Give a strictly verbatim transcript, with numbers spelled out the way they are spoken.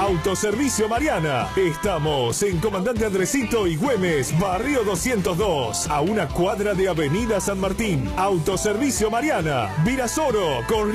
Autoservicio Mariana. Estamos en Comandante Andresito y Güemes, Barrio doscientos dos, a una cuadra de Avenida San Martín. Autoservicio Mariana, Virasoro, con